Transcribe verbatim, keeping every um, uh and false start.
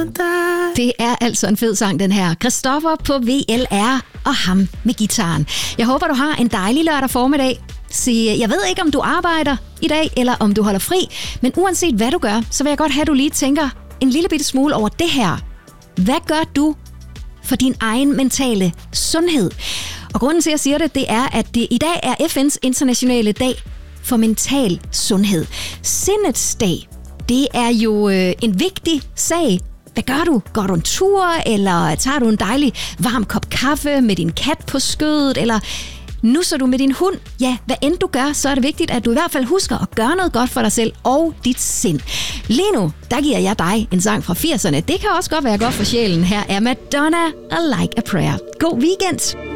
Det er altså en fed sang, den her. Christoffer på V L R og ham med gitaren. Jeg håber, du har en dejlig lørdag formiddag. Så jeg ved ikke, om du arbejder i dag, eller om du holder fri, men uanset hvad du gør, så vil jeg godt have, at du lige tænker en lille bitte smule over det her. Hvad gør du for din egen mentale sundhed? Og grunden til, at jeg siger det, det er, at det i dag er F N's internationale dag for mental sundhed. Sindets dag, det er jo øh, en vigtig sag. Hvad gør du? Går du en tur, eller tager du en dejlig varm kop kaffe med din kat på skødet, eller nusser du med din hund? Ja, hvad end du gør, så er det vigtigt, at du i hvert fald husker at gøre noget godt for dig selv og dit sind. Lige nu, der giver jeg dig en sang fra firserne. Det kan også godt være godt for sjælen. Her er Madonna og Like a Prayer. God weekend!